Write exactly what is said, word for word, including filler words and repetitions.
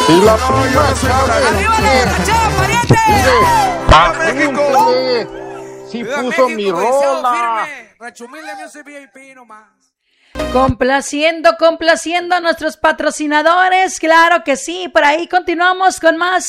Y la prima sabe. ¡Arriba la borrachera, pariente! Apúntele. Si ¡Viva puso México, mi deseo rola. firme! Rancho Humilde Music V I P nomás. Complaciendo, complaciendo a nuestros patrocinadores, claro que sí, por ahí continuamos con más